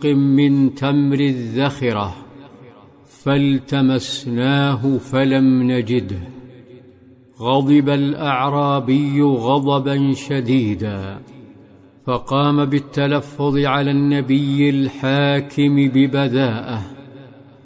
شق من تمر الذخرة فالتمسناه فلم نجده. غضب الأعرابي غضبا شديدا فقام بالتلفظ على النبي الحاكم ببذاءة